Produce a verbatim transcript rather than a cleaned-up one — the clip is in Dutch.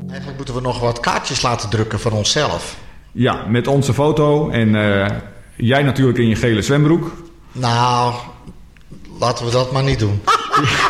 Eigenlijk moeten we nog wat kaartjes laten drukken van onszelf. Ja, met onze foto en uh, jij natuurlijk in je gele zwembroek. Nou, laten we dat maar niet doen.